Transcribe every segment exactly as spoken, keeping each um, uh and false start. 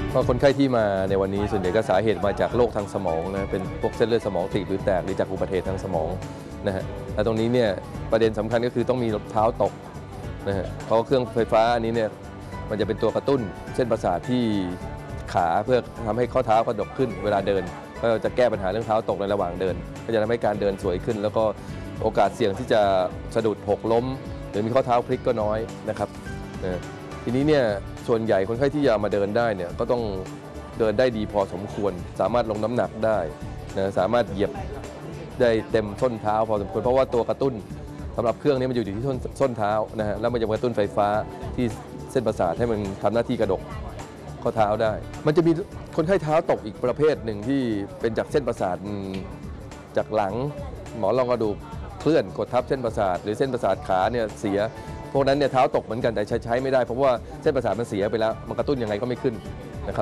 เพราะคนไข้ที่มาในวันนี้ส่วนใหญ่ก็สาเหตุมาจากโรคทางสมองนะเป็นพวกเส้นเลือดสมองตีบหรือแตกหรือจากอุบัติเหตุทางสมองนะฮะและตรงนี้เนี่ยประเด็นสำคัญก็คือต้องมีเท้าตกนะฮะเพราะเครื่องไฟฟ้าอันนี้เนี่ยมันจะเป็นตัวกระตุ้นเส้นประสาทที่ขาเพื่อทำให้ข้อเท้ากระดกขึ้นเวลาเดินก็จะแก้ปัญหาเรื่องเท้าตกในระหว่างเดินก็จะทำให้การเดินสวยขึ้นแล้วก็โอกาสเสี่ยงที่จะสะดุดหกล้มหรือมีข้อเท้าพลิกก็น้อยนะครับนะทีนี้เนี่ยส่วนใหญ่คนไข้ที่จะมาเดินได้เนี่ยก็ต้องเดินได้ดีพอสมควรสามารถลงน้ำหนักได้นะสามารถเหยียบได้เต็มส้นเท้าพอสมควรเพราะว่าตัวกระตุ้นสำหรับเครื่องนี้มันอยู่ที่ส้นส้นเท้านะฮะแล้วมันจะกระตุ้นไฟฟ้าที่เส้นประสาทให้มันทำหน้าที่กระดกข้อเท้าได้มันจะมีคนไข้เท้าตกอีกประเภทหนึ่งที่เป็นจากเส้นประสาทจากหลังหมอนรองกระดูกเคลื่อนกดทับเส้นประสาทหรือเส้นประสาทขาเนี่ยเสียพวกนั้นเนี่ยเท้าตกเหมือนกันแต่ใช้ใช้ไม่ได้เพราะว่าเส้นประสาทมันเสียไปแล้วมันกระตุ้นยังไงก็ไม่ขึ้นนะครับ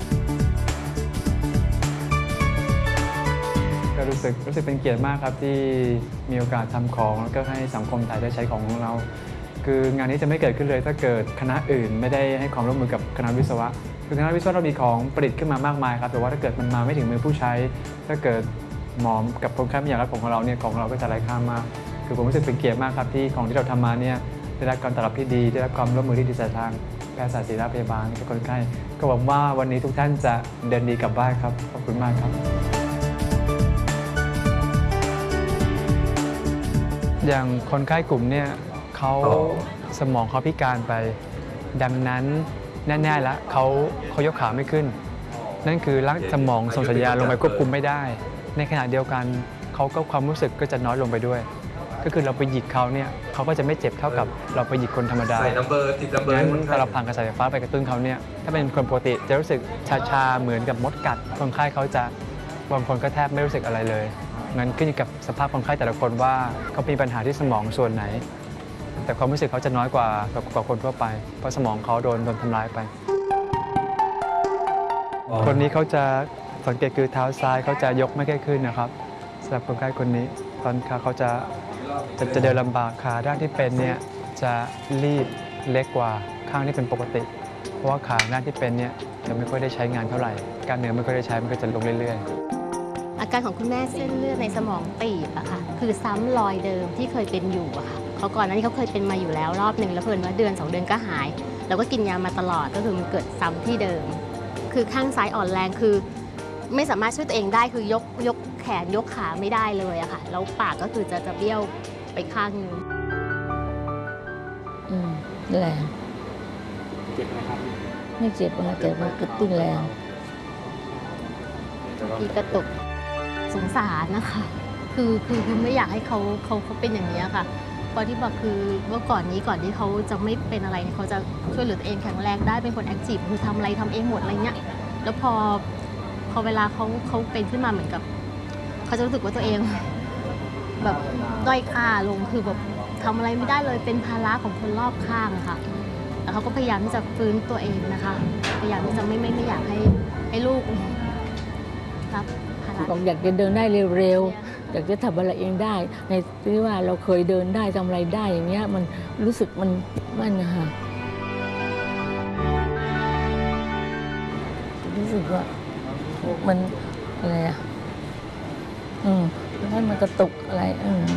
ก็รู้สึกรู้สึกเป็นเกียรติมากครับที่มีโอกาสทำของแล้วก็ให้สังคมไทยได้ใช้ของของเราคืองานนี้จะไม่เกิดขึ้นเลยถ้าเกิดคณะอื่นไม่ได้ให้ความร่วมมือกับคณะวิศวะคือคณะวิศวะเรามีของประดิษฐ์ขึ้นมามากมายครับแต่ว่าถ้าเกิดมันมาไม่ถึงมือผู้ใช้ถ้าเกิดหมอกับคนไข้ไม่อยากรับของเราเนี่ยของเราก็จะไร้ค่ามากคือผมรู้สึกเป็นเกียรติมากครับที่ของที่เราทำมาเนี่ยได้รับการตอบรับที่ดีได้รับความร่วมมือที่ดีจากทางแพทยศาสตร์ศิริราชพยาบาลกับคนไข้ก็หวังว่าวันนี้ทุกท่านจะเดินดีกลับบ้านครับขอบคุณมากครับอย่างคนไข้กลุ่มเนี่ยเขาสมองเขาพิการไปดังนั้นแน่ๆแล้วเขาเขายกขาไม่ขึ้นนั่นคือร่างสมองส่งสัญญาณลงไปควบคุมไม่ได้ในขณะเดียวกันเขาก็ความรู้สึกก็จะน้อยลงไปด้วยก็คือเราไปหยิกเขาเนี่ยเขาก็จะไม่เจ็บเท่ากับเราไปหยิกคนธรรมดาใส่นัมเบอร์ติดนัมเบอร์งั้นพอเราผ่านกระแสไฟฟ้าไปกระตุ้นเขาเนี่ยถ้าเป็นคนปกติจะรู้สึกชาๆเหมือนกับมดกัดคนไข้เขาจะบางคนก็แทบไม่รู้สึกอะไรเลยงั้นขึ้นอยู่กับสภาพคนไข้แต่ละคนว่าเขามีปัญหาที่สมองส่วนไหนแต่ความรู้สึกเขาจะน้อยกว่ากว่าคนทั่วไปเพราะสมองเขาโดนโดนทำลายไปคนนี้เขาจะสังเกตคือเท้าซ้ายเขาจะยกไม่ค่อยขึ้นนะครับสำหรับคนไข้คนนี้ตอนขาเขาจะจะจะเดินลำบากขาด้านที่เป็นเนี่ยจะรีบเล็กกว่าข้างที่เป็นปกติเพราะว่าขาด้านที่เป็นเนี่ยจะไม่ค่อยได้ใช้งานเท่าไหร่กล้ามเนื้อไม่ค่อยได้ใช้มันก็จะลงเรื่อยๆอาการของคุณแม่เส้นเลือดในสมองตีบอะค่ะคือซ้ำรอยเดิมที่เคยเป็นอยู่อะค่ะเขาก่อนหน้านี้เขาเคยเป็นมาอยู่แล้วรอบหนึ่งแล้วเพิ่นว่าเดือนสองเดือนก็หายแล้วก็กินยามาตลอดก็คือมันเกิดซ้ำที่เดิมคือข้างซ้ายอ่อนแรงคือไม่สามารถช่วยตัวเองได้คือยกยกแขนยกขาไม่ได้เลยอะค่ะแล้วปากก็คือจะจะเบี้ยวไปข้างนึงอืมแรงเจ็บไหมครับไม่เจ็บนะแต่ว่ากระตุ้นแรงที่กระตุกสงสารนะคะคือคือคือไม่อยากให้เขาเขาเขาเป็นอย่างนี้ค่ะตอนที่บอกคือเมื่อก่อนนี้ก่อนที่เขาจะไม่เป็นอะไรเขาจะช่วยเหลือตัวเองแข็งแรงได้เป็นคนแอคทีฟคือทำอะไรทำเองหมดอะไรเงี้ยแล้วพอพอเวลาเขาเขาเป็นขึ้นมาเหมือนกับเขาจะรู้สึกว่าตัวเองแบบด้อยค่าลงคือแบบทำอะไรไม่ได้เลยเป็นภาระของคนรอบข้างอะค่ะแต่เขาก็พยายามที่จะฟื้นตัวเองนะคะพยายามที่จะไม่ไม่ไม่อยากให้ให้ลูกรับภาระบอกอยากจะเดินได้เร็วๆอยากจะทำอะไรเองได้ในที่ว่าเราเคยเดินได้ทำอะไรได้อย่างเงี้ยมันรู้สึกมันมันค่ะรู้สึกว่ามันอะไรอ่ะอืมแล้วมันกระตุกอะไรอืม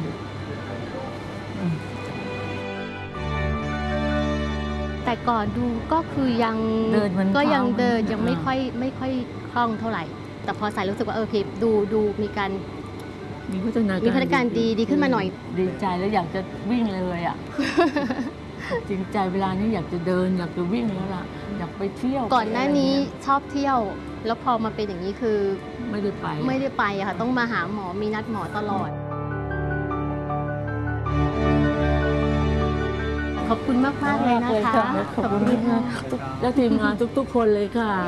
แต่ก่อนดูก็คือยังก็ยังเดินยังไม่ค่อยไม่ค่อยคล่องเท่าไหร่แต่พอใส่รู้สึกว่าเออพี่ดูดูมีการมีพัฒนาการมีพัฒนาการดีดีขึ้นมาหน่อยดีใจแล้วอยากจะวิ่งเลยอ่ะจริงใจเวลานี้อยากจะเดินอยากจะวิ่งแล้วล่ะอยากไปเที่ยวก่อนหน้านี้ชอบเที่ยวแล้วพอมาเป็นอย่างนี้คือไม่ได้ไปไม่ได้ไปอะค่ะต้องมาหาหมอมีนัดหมอตลอดขอบคุณมากมากเลยนะคะขอบคุณค่ะและทีมงานทุกๆคนเลยค่ะ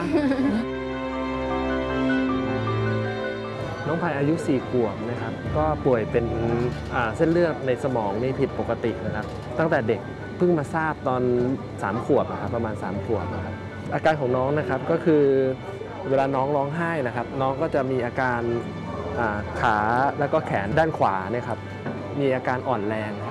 น้องพายอายุสี่ขวบนะครับก็ป่วยเป็นเส้นเลือดในสมองนี่ผิดปกตินะครับตั้งแต่เด็กเพิ่งมาทราบตอนสามขวบนะครับประมาณสามขวบนะครับอาการของน้องนะครับก็คือเวลาน้องร้องไห้นะครับน้องก็จะมีอาการขาแล้วก็แขนด้านขวาเนี่ยครับมีอาการอ่อนแรง